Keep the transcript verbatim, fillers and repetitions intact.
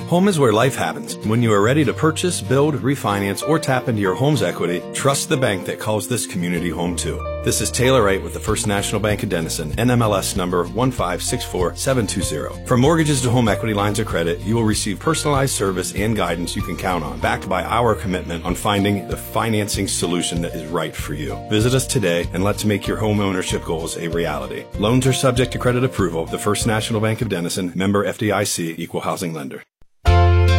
Home is where life happens. When you are ready to purchase, build, refinance, or tap into your home's equity, trust the bank that calls this community home too. This is Taylor Wright with the First National Bank of Denison, N M L S number one five six four seven two zero. From mortgages to home equity lines of credit, you will receive personalized service and guidance you can count on, backed by our commitment on finding the financing solution that is right for you. Visit us today and let's make your home ownership goals a reality. Loans are subject to credit approval. The First National Bank of Denison, member F D I C, equal housing lender.